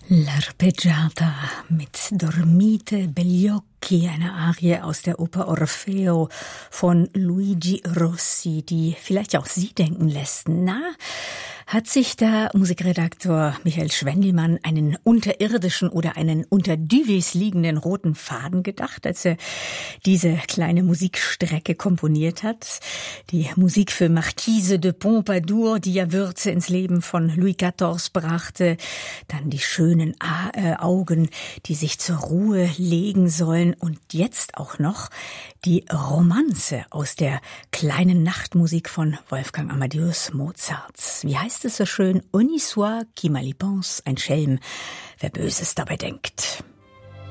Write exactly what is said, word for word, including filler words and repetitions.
L'Arpeggiata mit Dormite begli occhi, eine Arie aus der Oper Orfeo von Luigi Rossi, die vielleicht auch Sie denken lässt. Na, hat sich da Musikredaktor Michael Schwendelmann einen unterirdischen oder einen unter Duvis liegenden roten Faden gedacht, als er diese kleine Musikstrecke komponiert hat? Die Musik für Marquise de Pompadour, die ja Würze ins Leben von Louis Quatorze brachte, dann die schönen A- äh, Augen, die sich zur Ruhe legen sollen, und jetzt auch noch die Romanze aus der kleinen Nachtmusik von Wolfgang Amadeus Mozart. Wie heißt es so schön? Honi soit qui mal y pense, ein Schelm, wer Böses dabei denkt.